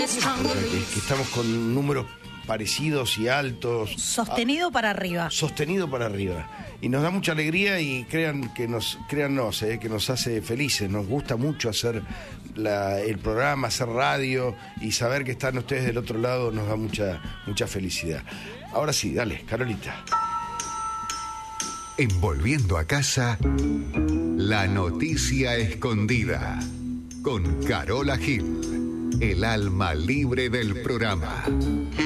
que estamos con números parecidos y altos. Sostenido para arriba. Sostenido para arriba. Y nos da mucha alegría y créannos, que nos hace felices. Nos gusta mucho hacer el programa, hacer radio y saber que están ustedes del otro lado nos da mucha felicidad. Ahora sí, dale, Carolita. En Volviendo a Casa, la noticia escondida. Con Carola Gil, el alma libre del programa.